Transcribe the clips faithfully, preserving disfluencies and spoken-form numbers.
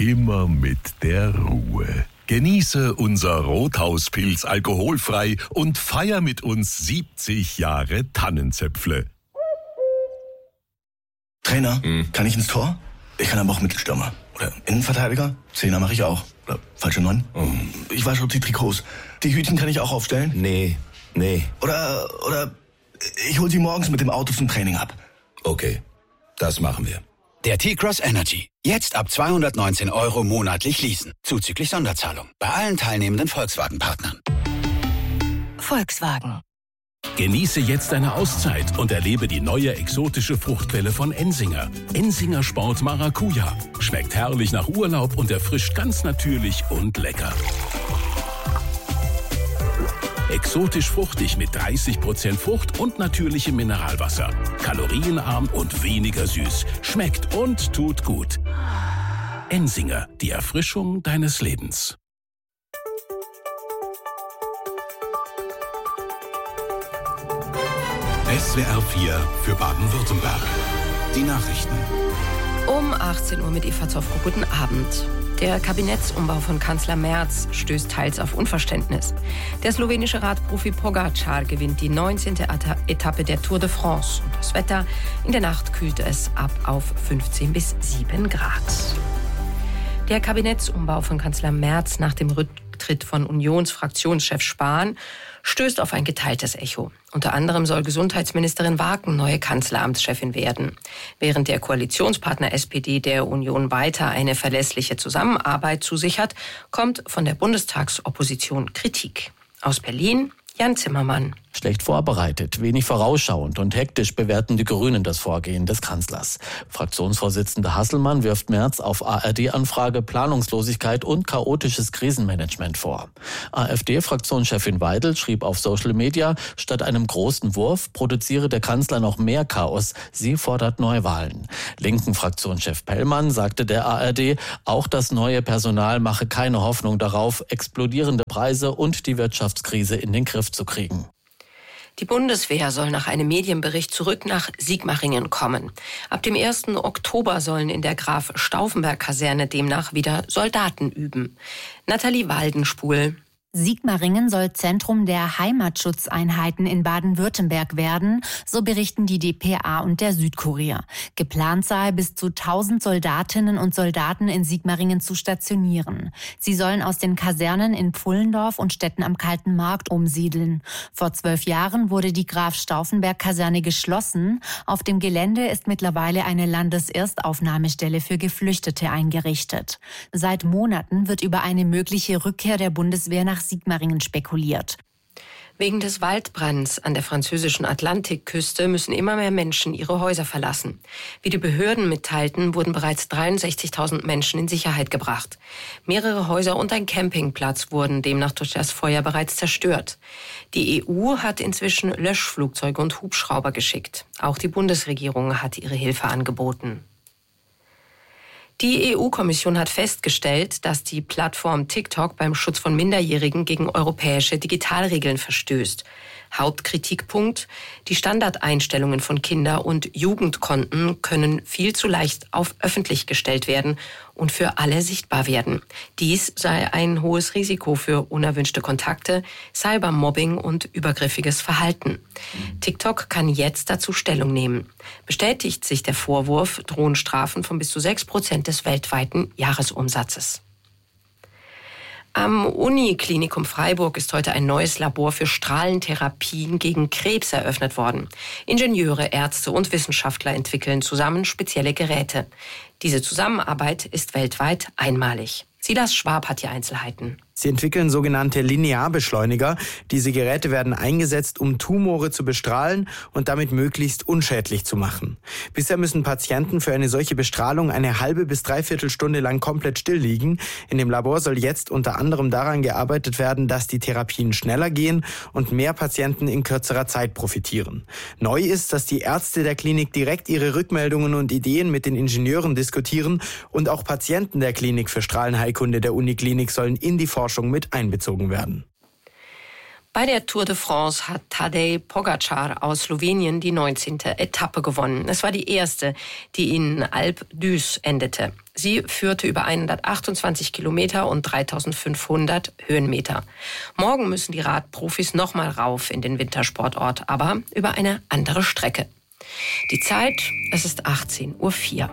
immer mit der Ruhe. Genieße unser Rothauspilz alkoholfrei und feier mit uns siebzig Jahre Tannenzäpfle. Trainer, hm. kann ich ins Tor? Ich kann aber auch Mittelstürmer. Oder Innenverteidiger? Zehner mache ich auch. Oder falsche Neun? Oh. Ich wasche die Trikots. Die Hütchen kann ich auch aufstellen? Nee, nee. Oder, oder ich hol sie morgens mit dem Auto zum Training ab. Okay, das machen wir. Der T-Cross Energy. Jetzt ab zweihundertneunzehn Euro monatlich leasen. Zuzüglich Sonderzahlung. Bei allen teilnehmenden Volkswagen-Partnern. Volkswagen. Genieße jetzt eine Auszeit und erlebe die neue exotische Fruchtquelle von Ensinger. Ensinger Sport Maracuja. Schmeckt herrlich nach Urlaub und erfrischt ganz natürlich und lecker. Exotisch fruchtig mit dreißig Prozent Frucht und natürlichem Mineralwasser. Kalorienarm und weniger süß. Schmeckt und tut gut. Ensinger, die Erfrischung deines Lebens. S W R vier für Baden-Württemberg. Die Nachrichten. Um achtzehn Uhr mit Eva Zoffro. Guten Abend. Der Kabinettsumbau von Kanzler Merz stößt teils auf Unverständnis. Der slowenische Radprofi Pogacar gewinnt die neunzehnte Etappe der Tour de France. Und das Wetter: in der Nacht kühlt es ab auf fünfzehn bis sieben Grad. Der Kabinettsumbau von Kanzler Merz nach dem Rücktritt von Unionsfraktionschef Spahn stößt auf ein geteiltes Echo. Unter anderem soll Gesundheitsministerin Waken neue Kanzleramtschefin werden. Während der Koalitionspartner S P D der Union weiter eine verlässliche Zusammenarbeit zusichert, kommt von der Bundestagsopposition Kritik. Aus Berlin, Jan Zimmermann. Schlecht vorbereitet, wenig vorausschauend und hektisch bewerten die Grünen das Vorgehen des Kanzlers. Fraktionsvorsitzender Hasselmann wirft Merz auf A R D-Anfrage Planungslosigkeit und chaotisches Krisenmanagement vor. AfD-Fraktionschefin Weidel schrieb auf Social Media, statt einem großen Wurf produziere der Kanzler noch mehr Chaos. Sie fordert Neuwahlen. Linken Fraktionschef Pellmann sagte der A R D, auch das neue Personal mache keine Hoffnung darauf, explodierende Preise und die Wirtschaftskrise in den Griff zu kriegen. Die Bundeswehr soll nach einem Medienbericht zurück nach Sigmaringen kommen. Ab dem ersten Oktober sollen in der Graf-Stauffenberg-Kaserne demnach wieder Soldaten üben. Nathalie Waldenspul. Sigmaringen soll Zentrum der Heimatschutzeinheiten in Baden-Württemberg werden, so berichten die D P A und der Südkurier. Geplant sei, bis zu tausend Soldatinnen und Soldaten in Sigmaringen zu stationieren. Sie sollen aus den Kasernen in Pfullendorf und Stetten am Kalten Markt umsiedeln. Vor zwölf Jahren wurde die Graf-Stauffenberg-Kaserne geschlossen. Auf dem Gelände ist mittlerweile eine Landeserstaufnahmestelle für Geflüchtete eingerichtet. Seit Monaten wird über eine mögliche Rückkehr der Bundeswehr nach Sigmaringen spekuliert. Wegen des Waldbrands an der französischen Atlantikküste müssen immer mehr Menschen ihre Häuser verlassen. Wie die Behörden mitteilten, wurden bereits dreiundsechzigtausend Menschen in Sicherheit gebracht. Mehrere Häuser und ein Campingplatz wurden demnach durch das Feuer bereits zerstört. Die E U hat inzwischen Löschflugzeuge und Hubschrauber geschickt. Auch die Bundesregierung hat ihre Hilfe angeboten. Die E U-Kommission hat festgestellt, dass die Plattform TikTok beim Schutz von Minderjährigen gegen europäische Digitalregeln verstößt. Hauptkritikpunkt: Die Standardeinstellungen von Kinder- und Jugendkonten können viel zu leicht auf öffentlich gestellt werden und für alle sichtbar werden. Dies sei ein hohes Risiko für unerwünschte Kontakte, Cybermobbing und übergriffiges Verhalten. TikTok kann jetzt dazu Stellung nehmen. Bestätigt sich der Vorwurf, drohen Strafen von bis zu sechs Prozent des weltweiten Jahresumsatzes. Am Uniklinikum Freiburg ist heute ein neues Labor für Strahlentherapien gegen Krebs eröffnet worden. Ingenieure, Ärzte und Wissenschaftler entwickeln zusammen spezielle Geräte. Diese Zusammenarbeit ist weltweit einmalig. Silas Schwab hat die Einzelheiten. Sie entwickeln sogenannte Linearbeschleuniger. Diese Geräte werden eingesetzt, um Tumore zu bestrahlen und damit möglichst unschädlich zu machen. Bisher müssen Patienten für eine solche Bestrahlung eine halbe bis dreiviertel Stunde lang komplett still liegen. In dem Labor soll jetzt unter anderem daran gearbeitet werden, dass die Therapien schneller gehen und mehr Patienten in kürzerer Zeit profitieren. Neu ist, dass die Ärzte der Klinik direkt ihre Rückmeldungen und Ideen mit den Ingenieuren diskutieren und auch Patienten der Klinik für Strahlenheilkunde der Uniklinik sollen in die Forschung mit einbezogen werden. Bei der Tour de France hat Tadej Pogačar aus Slowenien die neunzehnte Etappe gewonnen. Es war die erste, die in Alpe d'Huez endete. Sie führte über hundertachtundzwanzig Kilometer und dreitausendfünfhundert Höhenmeter. Morgen müssen die Radprofis nochmal rauf in den Wintersportort, aber über eine andere Strecke. Die Zeit, es ist achtzehn Uhr vier.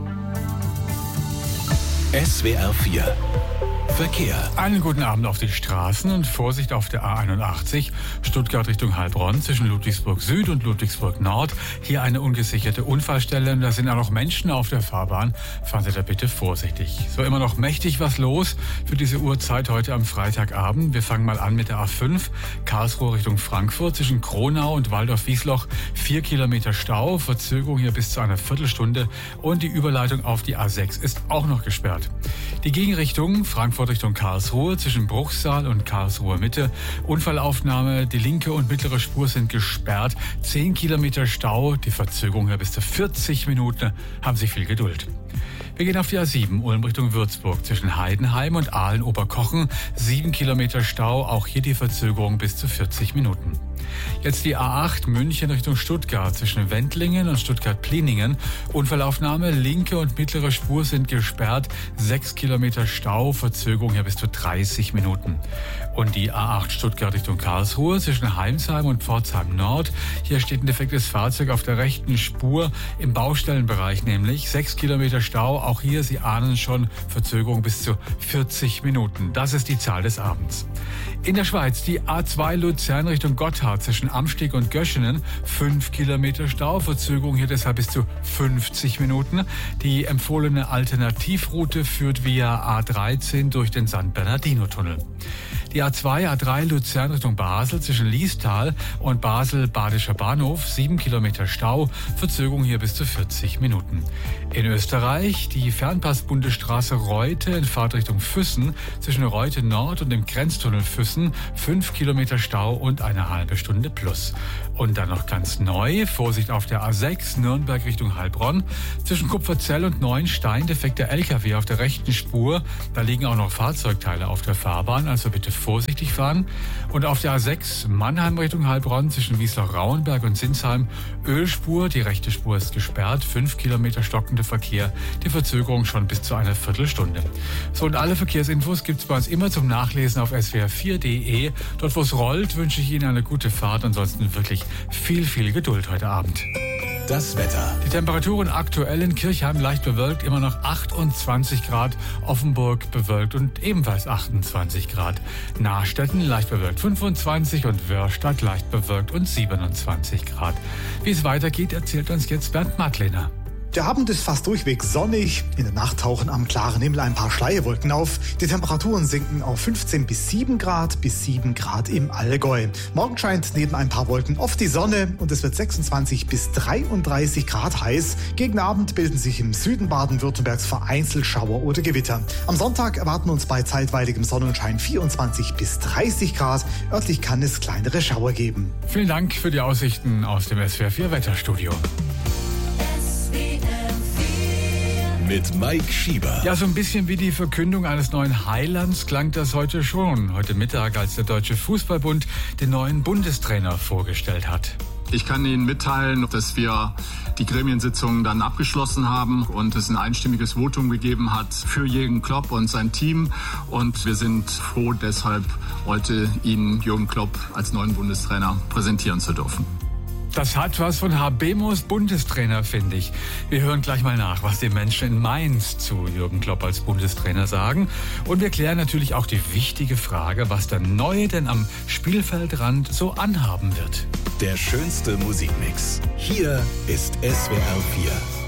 S W R vier Verkehr. Einen guten Abend auf die Straßen und Vorsicht auf der A einundachtzig, Stuttgart Richtung Heilbronn zwischen Ludwigsburg Süd und Ludwigsburg Nord. Hier eine ungesicherte Unfallstelle und da sind auch noch Menschen auf der Fahrbahn. Fahren Sie da bitte vorsichtig. So, immer noch mächtig was los für diese Uhrzeit heute am Freitagabend. Wir fangen mal an mit der A fünf, Karlsruhe Richtung Frankfurt zwischen Kronau und Waldorf-Wiesloch. Vier Kilometer Stau, Verzögerung hier bis zu einer Viertelstunde und die Überleitung auf die A sechs ist auch noch gesperrt. Die Gegenrichtung Frankfurt Richtung Karlsruhe zwischen Bruchsal und Karlsruhe Mitte. Unfallaufnahme, die linke und mittlere Spur sind gesperrt. Zehn Kilometer Stau, die Verzögerung hier bis zu vierzig Minuten. Haben Sie viel Geduld. Wir gehen auf die A sieben, Ulm Richtung Würzburg zwischen Heidenheim und Aalen-Oberkochen. Sieben Kilometer Stau, auch hier die Verzögerung bis zu vierzig Minuten. Jetzt die A acht, München Richtung Stuttgart zwischen Wendlingen und Stuttgart-Pliningen. Unfallaufnahme, linke und mittlere Spur sind gesperrt. Sechs Kilometer Stau, Verzögerung hier bis zu dreißig Minuten. Und die A acht Stuttgart Richtung Karlsruhe zwischen Heimsheim und Pforzheim Nord. Hier steht ein defektes Fahrzeug auf der rechten Spur, im Baustellenbereich nämlich. Sechs Kilometer Stau, auch hier, Sie ahnen schon, Verzögerung bis zu vierzig Minuten. Das ist die Zahl des Abends. In der Schweiz die A zwei Luzern Richtung Gotthard zwischen Amsteg und Göschenen. Fünf Kilometer Stau, Verzögerung hier deshalb bis zu fünfzig Minuten. Die empfohlene Alternativroute führt via A dreizehn durch den San Bernardino-Tunnel. Die A zwei, A drei Luzern Richtung Basel zwischen Liestal und Basel-Badischer Bahnhof. Sieben Kilometer Stau, Verzögerung hier bis zu vierzig Minuten. In Österreich die Fernpass-Bundesstraße Reute in Fahrtrichtung Füssen zwischen Reute Nord und dem Grenztunnel Füssen. Fünf Kilometer Stau und eine halbe Stunde plus. Und dann noch ganz neu, Vorsicht auf der A sechs, Nürnberg Richtung Heilbronn. Zwischen Kupferzell und Neuenstein defekter L K W auf der rechten Spur. Da liegen auch noch Fahrzeugteile auf der Fahrbahn, also bitte vorsichtig fahren. Und auf der A sechs, Mannheim Richtung Heilbronn zwischen Wiesloch-Rauenberg und Sinsheim. Ölspur, die rechte Spur ist gesperrt. Fünf Kilometer stockender Verkehr. Die Verzögerung schon bis zu einer Viertelstunde. So, und alle Verkehrsinfos gibt's bei uns immer zum Nachlesen auf S W R vier Punkt de. Dort, wo es rollt, wünsche ich Ihnen eine gute Fahrt. Ansonsten wirklich viel, viel Geduld heute Abend. Das Wetter. Die Temperaturen aktuell in Kirchheim leicht bewölkt, immer noch achtundzwanzig Grad. Offenburg bewölkt und ebenfalls achtundzwanzig Grad. Nachstetten leicht bewölkt fünfundzwanzig und Wörstadt leicht bewölkt und siebenundzwanzig Grad. Wie es weitergeht, erzählt uns jetzt Bernd Madlener. Der Abend ist fast durchweg sonnig. In der Nacht tauchen am klaren Himmel ein paar Schleierwolken auf. Die Temperaturen sinken auf fünfzehn bis sieben Grad bis sieben Grad im Allgäu. Morgen scheint neben ein paar Wolken oft die Sonne und es wird sechsundzwanzig bis dreiunddreißig Grad heiß. Gegen Abend bilden sich im Süden Baden-Württembergs vereinzelt Schauer oder Gewitter. Am Sonntag erwarten uns bei zeitweiligem Sonnenschein vierundzwanzig bis dreißig Grad. Örtlich kann es kleinere Schauer geben. Vielen Dank für die Aussichten aus dem S W R vier Wetterstudio. Mit Mike Schieber. Ja, so ein bisschen wie die Verkündung eines neuen Heilands klang das heute schon. Heute Mittag, als der Deutsche Fußballbund den neuen Bundestrainer vorgestellt hat. Ich kann Ihnen mitteilen, dass wir die Gremiensitzung dann abgeschlossen haben und es ein einstimmiges Votum gegeben hat für Jürgen Klopp und sein Team. Und wir sind froh, deshalb heute Ihnen Jürgen Klopp als neuen Bundestrainer präsentieren zu dürfen. Das hat was von Habemos Bundestrainer, finde ich. Wir hören gleich mal nach, was die Menschen in Mainz zu Jürgen Klopp als Bundestrainer sagen. Und wir klären natürlich auch die wichtige Frage, was der Neue denn am Spielfeldrand so anhaben wird. Der schönste Musikmix. Hier ist S W R vier.